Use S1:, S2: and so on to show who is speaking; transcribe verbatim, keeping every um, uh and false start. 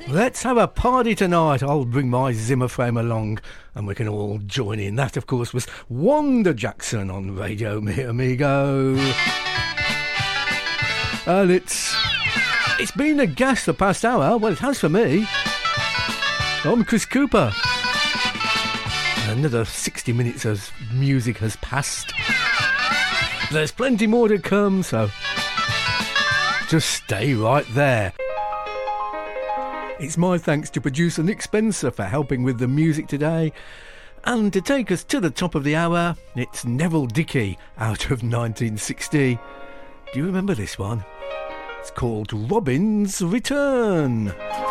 S1: Let's have a party tonight. I'll bring my Zimmer frame along and we can all join in. That, of course, was Wanda Jackson on Radio Mi Amigo. And it's... It's been a gas the past hour. Well, it has for me. I'm Chris Cooper. Another sixty minutes of music has passed. There's plenty more to come, so just stay right there. It's my thanks to producer Nick Spencer for helping with the music today. And to take us to the top of the hour, it's Neville Dickey out of nineteen sixty. Do you remember this one? It's called Robin's Return.